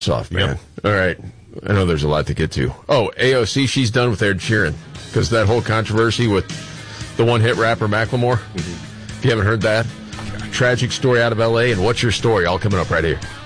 Soft, man. Yep. All right. I know there's a lot to get to. Oh, AOC, she's done with Ed Sheeran. Because that whole controversy with the one-hit rapper Macklemore. Mm-hmm. If you haven't heard that, tragic story out of L.A. And what's your story? All coming up right here.